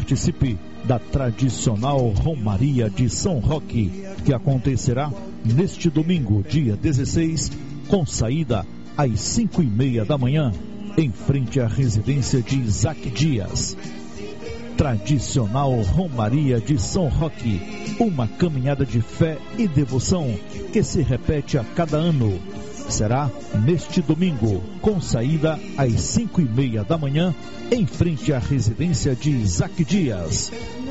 participe da tradicional Romaria de São Roque, que acontecerá neste domingo, dia 16, com saída às 5:30 da manhã, em frente à residência de Isaac Dias. Tradicional Romaria de São Roque, uma caminhada de fé e devoção que se repete a cada ano. Será neste domingo, com saída às 5:30 da manhã, em frente à residência de Isaac Dias.